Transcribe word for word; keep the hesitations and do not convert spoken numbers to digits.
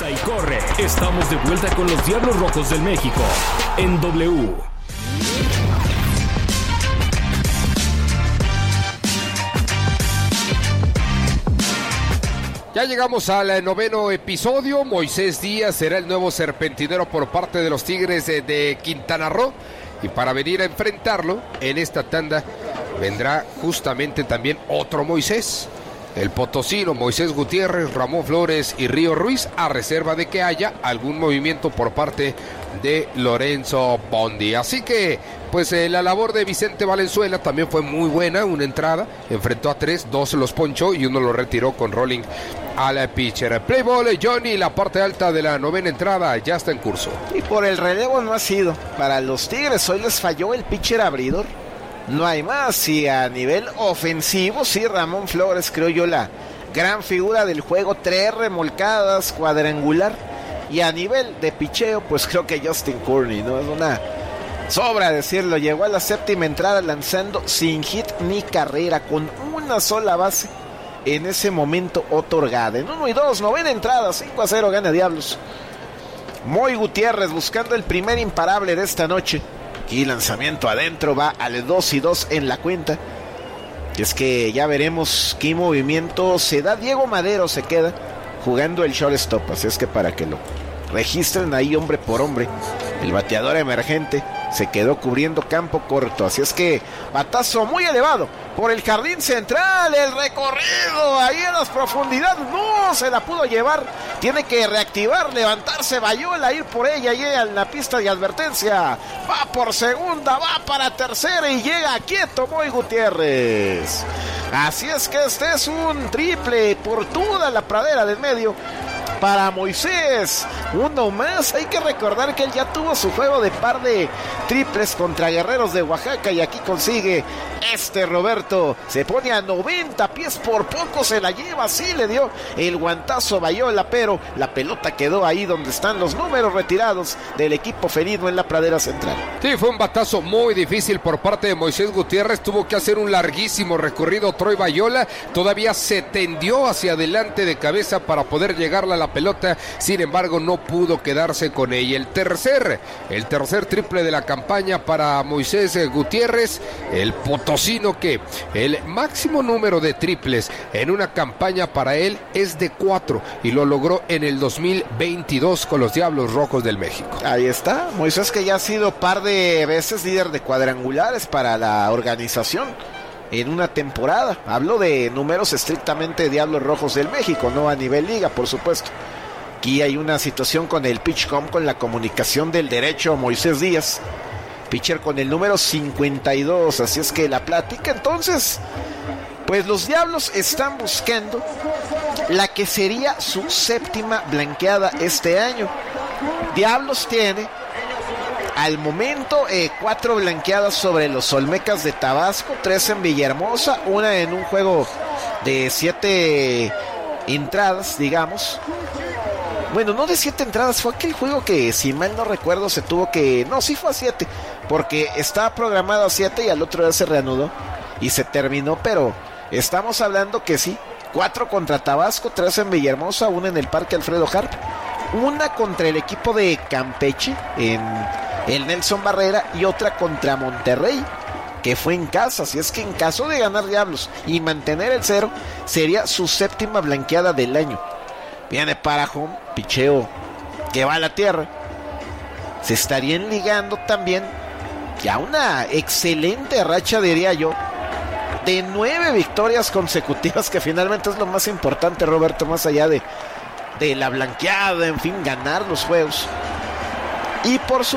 y corre. Estamos de vuelta con los Diablos Rojos del México en W. Ya llegamos al noveno episodio. Moisés Díaz será el nuevo serpentinero por parte de los Tigres de, de Quintana Roo. Y para venir a enfrentarlo en esta tanda vendrá justamente también otro Moisés. El potosino Moisés Gutiérrez, Ramón Flores y Río Ruiz, a reserva de que haya algún movimiento por parte de Lorenzo Bondi. Así que, pues eh, la labor de Vicente Valenzuela también fue muy buena. Una entrada, enfrentó a tres, dos los ponchó y uno lo retiró con rolling a la pitcher. Play ball, Johnny, la parte alta de la novena entrada ya está en curso. Y por el relevo no ha sido. Para los Tigres hoy les falló el pitcher abridor. No hay más. Y a nivel ofensivo, sí, Ramón Flores, creo yo, la gran figura del juego. Tres remolcadas, cuadrangular. Y a nivel de picheo, pues creo que Justin Courtney, ¿no? Es una sobra decirlo. Llegó a la séptima entrada lanzando sin hit ni carrera, con una sola base en ese momento otorgada. En uno y dos, novena entrada, cinco a cero gana Diablos. Moy Gutiérrez buscando el primer imparable de esta noche. Y lanzamiento adentro, va al dos y dos en la cuenta. Es que ya veremos qué movimiento se da. Diego Madero se queda jugando el shortstop, así es que para que lo registren ahí hombre por hombre, el bateador emergente se quedó cubriendo campo corto, así es que batazo muy elevado por el jardín central, el recorrido ahí en las profundidades, no se la pudo llevar, tiene que reactivar, levantarse Bayola, ir por ella, llega en la pista de advertencia, va por segunda, va para tercera y llega quieto Moy Gutiérrez. Así es que este es un triple por toda la pradera del medio para Moisés, uno más. Hay que recordar que él ya tuvo su juego de par de triples contra Guerreros de Oaxaca y aquí consigue este Roberto, se pone a noventa pies, por poco se la lleva, sí le dio el guantazo Bayola, pero la pelota quedó ahí donde están los números retirados del equipo felino en la pradera central. Sí, fue un batazo muy difícil por parte de Moisés Gutiérrez, tuvo que hacer un larguísimo recorrido Troy Bayola, todavía se tendió hacia adelante de cabeza para poder llegarle a la pelota, sin embargo no pudo quedarse con ella. El tercer, el tercer triple de la campaña para Moisés Gutiérrez, el potosino que el máximo número de triples en una campaña para él es de cuatro y lo logró en el dos mil veintidós con los Diablos Rojos del México. Ahí está, Moisés que ya ha sido par de veces líder de cuadrangulares para la organización en una temporada. Hablo de números estrictamente de Diablos Rojos del México, no a nivel liga, por supuesto. Aquí hay una situación con el PitchCom, con la comunicación del derecho Moisés Díaz, pitcher con el número cincuenta y dos, así es que la plática entonces, pues los Diablos están buscando la que sería su séptima blanqueada este año. Diablos tiene al momento eh, cuatro blanqueadas sobre los Olmecas de Tabasco, tres en Villahermosa, una en un juego de siete entradas, digamos. Bueno, no de siete entradas, fue aquel juego que, si mal no recuerdo, se tuvo que... No, sí fue a siete, porque estaba programado a siete y al otro día se reanudó y se terminó, pero estamos hablando que sí, cuatro contra Tabasco, tres en Villahermosa, una en el Parque Alfredo Harp, una contra el equipo de Campeche en el Nelson Barrera y otra contra Monterrey, que fue en casa. Así es que en caso de ganar Diablos y mantener el cero, sería su séptima blanqueada del año. Viene para home, picheo que va a la tierra. Se estarían ligando también ya una excelente racha, diría yo, de nueve victorias consecutivas, que finalmente es lo más importante, Roberto, más allá de, de la blanqueada, en fin, ganar los juegos. Y por su